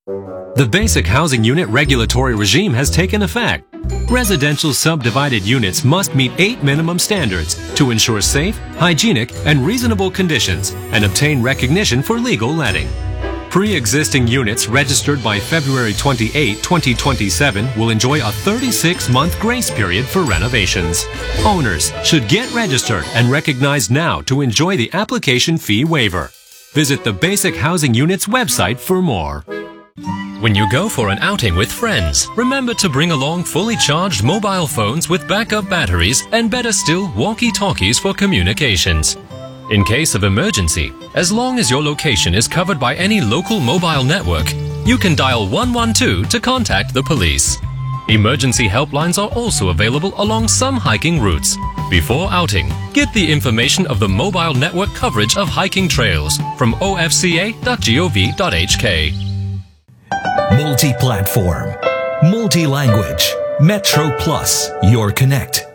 The Basic Housing Unit regulatory regime has taken effect. Residential subdivided units must meet 8 minimum standards to ensure safe, hygienic, and reasonable conditions and obtain recognition for legal letting. Pre-existing units registered by February 28, 2027 will enjoy a 36-month grace period for renovations. Owners should get registered and recognized now to enjoy the application fee waiver. Visit the Basic Housing Unit's website for more. When you go for an outing with friends, remember to bring along fully charged mobile phones with backup batteries and better still, walkie-talkies for communications. In case of emergency, as long as your location is covered by any local mobile network, you can dial 112 to contact the police. Emergency helplines are also available along some hiking routes. Before outing, get the information of the mobile network coverage of hiking trails from ofca.gov.hk. Multi-platform, multi-language, Metro Plus, your connect.